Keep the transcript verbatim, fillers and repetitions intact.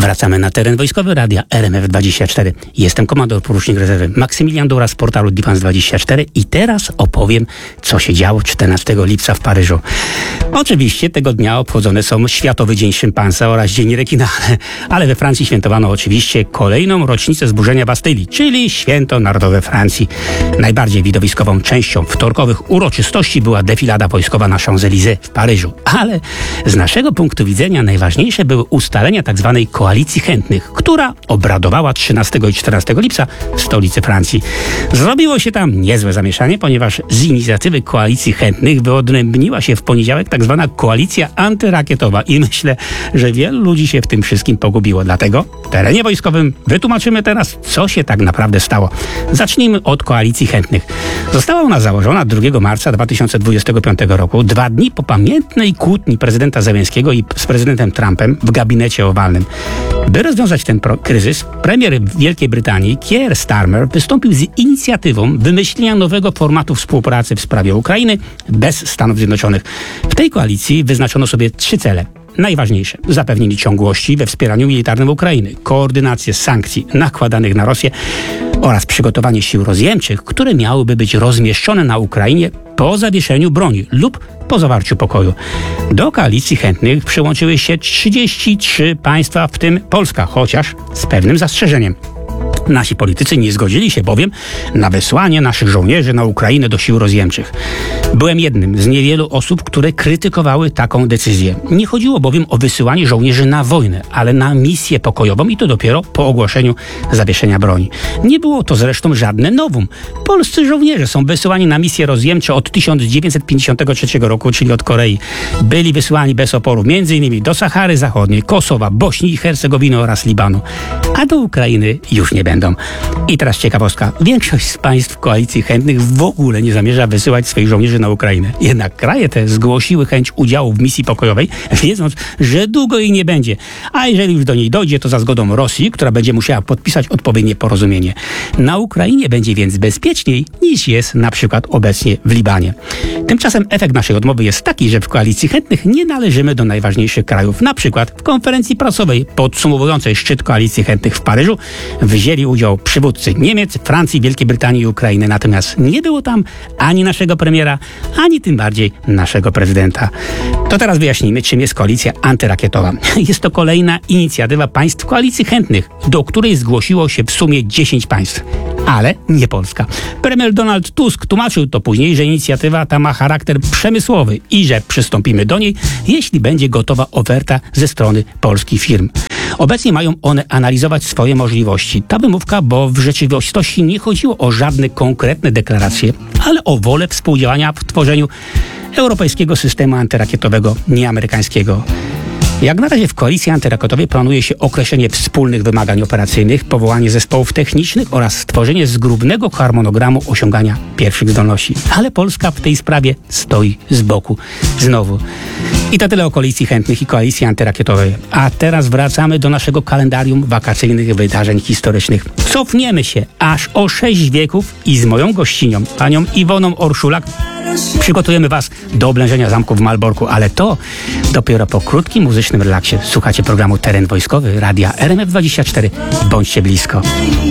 Wracamy na teren wojskowy Radia R M F dwadzieścia cztery. Jestem komandor porucznik rezerwy Maksymilian Dura z portalu Defense dwadzieścia cztery i teraz opowiem, co się działo czternastego lipca w Paryżu. Oczywiście tego dnia obchodzone są Światowy Dzień Szympansa oraz Dzień Rekina, ale we Francji świętowano oczywiście kolejną rocznicę zburzenia Bastylii, czyli Święto Narodowe Francji. Najbardziej widowiskową częścią wtorkowych uroczystości była defilada wojskowa na Champs-Élysées w Paryżu, ale z naszego punktu widzenia najważniejsze były ustalenia tzw. Koalicji Chętnych, która obradowała trzynastego i czternastego lipca w stolicy Francji. Zrobiło się tam niezłe zamieszanie, ponieważ z inicjatywy Koalicji Chętnych wyodrębniła się w poniedziałek tzw. koalicja antyrakietowa i myślę, że wielu ludzi się w tym wszystkim pogubiło. Dlatego w terenie wojskowym wytłumaczymy teraz, co się tak naprawdę stało. Zacznijmy od Koalicji Chętnych. Została ona założona drugiego marca dwa tysiące dwudziestego piątego roku, dwa dni po pamiętnej kłótni prezydenta Zełenskiego i z prezydentem Trumpem w gabinecie owalnym. By rozwiązać ten pro- kryzys, premier Wielkiej Brytanii Keir Starmer wystąpił z inicjatywą wymyślenia nowego formatu współpracy w sprawie Ukrainy bez Stanów Zjednoczonych. W tej koalicji wyznaczono sobie trzy cele. Najważniejsze: zapewnienie ciągłości we wspieraniu militarnym Ukrainy, koordynację sankcji nakładanych na Rosję oraz przygotowanie sił rozjemczych, które miałyby być rozmieszczone na Ukrainie po zawieszeniu broni lub po zawarciu pokoju. Do Koalicji Chętnych przyłączyły się trzydzieści trzy państwa, w tym Polska, chociaż z pewnym zastrzeżeniem. Nasi politycy nie zgodzili się bowiem na wysłanie naszych żołnierzy na Ukrainę do sił rozjemczych. Byłem jednym z niewielu osób, które krytykowały taką decyzję. Nie chodziło bowiem o wysyłanie żołnierzy na wojnę, ale na misję pokojową i to dopiero po ogłoszeniu zawieszenia broni. Nie było to zresztą żadne novum. Polscy żołnierze są wysyłani na misje rozjemcze od tysiąc dziewięćset pięćdziesiątego trzeciego roku, czyli od Korei. Byli wysyłani bez oporu m.in. do Sahary Zachodniej, Kosowa, Bośni i Hercegowiny oraz Libanu. A do Ukrainy już nie będą. I teraz ciekawostka. Większość z państw Koalicji Chętnych w ogóle nie zamierza wysyłać swoich żołnierzy na Ukrainę. Jednak kraje te zgłosiły chęć udziału w misji pokojowej, wiedząc, że długo jej nie będzie. A jeżeli już do niej dojdzie, to za zgodą Rosji, która będzie musiała podpisać odpowiednie porozumienie. Na Ukrainie będzie więc bezpieczniej niż jest na przykład obecnie w Libanie. Tymczasem efekt naszej odmowy jest taki, że w Koalicji Chętnych nie należymy do najważniejszych krajów. Na przykład w konferencji prasowej podsumowującej szczyt Koalicji Chętnych w Paryżu wzięli udział przywódcy Niemiec, Francji, Wielkiej Brytanii i Ukrainy. Natomiast nie było tam ani naszego premiera, ani tym bardziej naszego prezydenta. To teraz wyjaśnijmy, czym jest koalicja antyrakietowa. Jest to kolejna inicjatywa państw Koalicji Chętnych, do której zgłosiło się w sumie dziesięć państw. Ale nie Polska. Premier Donald Tusk tłumaczył to później, że inicjatywa ta ma charakter przemysłowy i że przystąpimy do niej, jeśli będzie gotowa oferta ze strony polskich firm. Obecnie mają one analizować swoje możliwości. Ta wymówka, bo w rzeczywistości nie chodziło o żadne konkretne deklaracje, ale o wolę współdziałania w tworzeniu europejskiego systemu antyrakietowego, nie amerykańskiego. Jak na razie w koalicji antyrakietowej planuje się określenie wspólnych wymagań operacyjnych, powołanie zespołów technicznych oraz stworzenie zgrubnego harmonogramu osiągania pierwszych zdolności. Ale Polska w tej sprawie stoi z boku. Znowu. I to tyle o Koalicji Chętnych i koalicji antyrakietowej. A teraz wracamy do naszego kalendarium wakacyjnych wydarzeń historycznych. Cofniemy się aż o sześć wieków i z moją gościnią, panią Iwoną Orszulak, przygotujemy was do oblężenia zamku w Malborku, ale to dopiero po krótkim muzycznym relaksie. Słuchacie programu Teren Wojskowy Radia R M F dwadzieścia cztery. Bądźcie blisko.